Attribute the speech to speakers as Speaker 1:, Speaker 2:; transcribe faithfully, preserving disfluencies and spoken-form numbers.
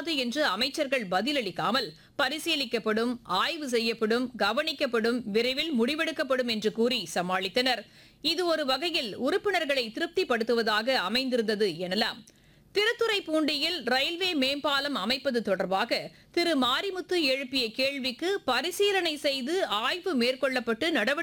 Speaker 1: முடியாது என்று அமைச்சர்கள் பதிலளிக்காமல் பரிசீலிக்கப்படும், ஆய்வு செய்யப்படும், கவனிக்கப்படும், விரைவில் முடிவெடுக்கப்படும் என்று கூறி சமாளித்தனர். இது ஒரு வகையில் உறுப்பினர்களை திருப்திப்படுத்துவதாக அமைந்திருந்தது எனலாம். திருத்துறைப்பூண்டியில் ரயில்வே மேம்பாலம் அமைப்பது தொடர்பாக திரு மாரிமுத்து எழுப்பிய கேள்விக்கு பரிசீலனை செய்து ஆய்வு மேற்கொள்ளப்பட்டு நடவடிக்கை